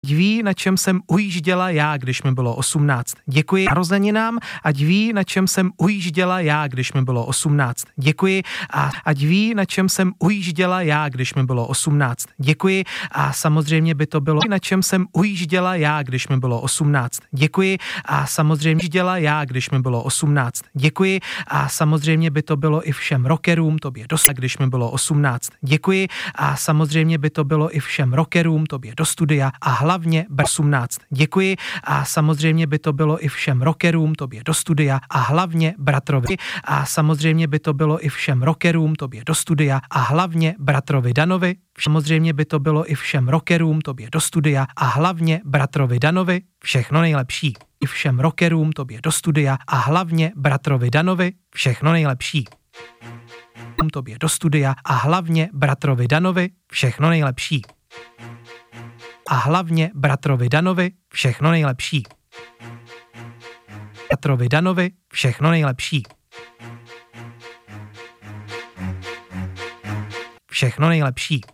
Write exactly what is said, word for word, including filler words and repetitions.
Ať ví, na čem jsem ujížděla já, když mi bylo osmnáct. Děkuji narozeninám, ať ví, na čem jsem ujížděla já, když mi bylo osmnáct. Děkuji a ať ví, na čem jsem ujížděla já, když mi bylo osmnáct. Děkuji a samozřejmě by to bylo, na čem jsem ujížděla já, když mi bylo osmnáct. Děkuji a samozřejmě ujížděla já, když mi bylo osmnáct. Děkuji a samozřejmě by to bylo i všem rockerům, tobě do studia, když mi bylo osmnáct. Děkuji a samozřejmě by to bylo i všem rockerům, tobě do studia a hlavně osmnáct. Děkuji a samozřejmě by to bylo i všem rockerům, tobě do studia a hlavně bratrovi a samozřejmě by to bylo i všem rockerům, tobě do studia a hlavně bratrovi Danovi. Samozřejmě by to bylo i všem rockerům, tobě do studia a hlavně bratrovi Danovi. Všechno nejlepší. I všem rockerům, tobě do studia a hlavně bratrovi Danovi. Všechno nejlepší. Tobě do studia a hlavně bratrovi Danovi. Všechno nejlepší. A hlavně bratrovi Danovi všechno nejlepší. Bratrovi Danovi všechno nejlepší. Všechno nejlepší.